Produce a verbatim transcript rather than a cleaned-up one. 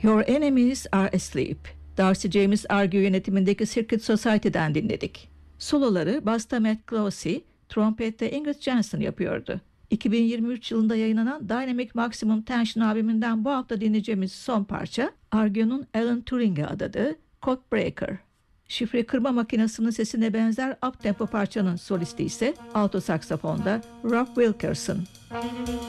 Your Enemies Are Asleep. Darcy James Argue yönetimindeki Circuit Society'den dinledik. Soloları basta Matt Closey, trompette Ingrid Jensen yapıyordu. iki bin yirmi üç yılında yayınlanan Dynamic Maximum Tension albümünden bu hafta dinleyeceğimiz son parça, Argue'nun Alan Turing'e adadığı Code Breaker. Şifre kırma makinesinin sesine benzer uptempo parçanın solisti ise alto saksafonda Rob Wilkerson.